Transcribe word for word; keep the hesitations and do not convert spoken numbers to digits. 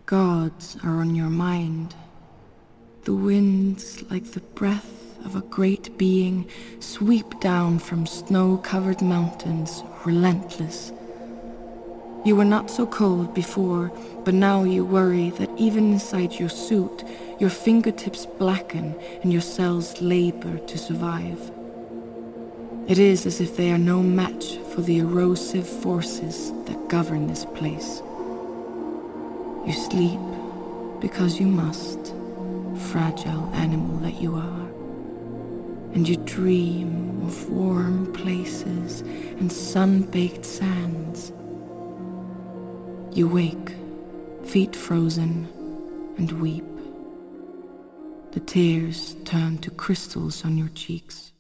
Gods are on your mind. The winds, like the breath of a great being, sweep down from snow-covered mountains, relentless. You were not so cold before, but now you worry that even inside your suit, your fingertips blacken and your cells labor to survive. It is as if they are no match for the erosive forces that govern this place. You sleep because you must, fragile animal that you are, and you dream of warm places and sun-baked sands. You wake, feet frozen, and weep. The tears turn to crystals on your cheeks.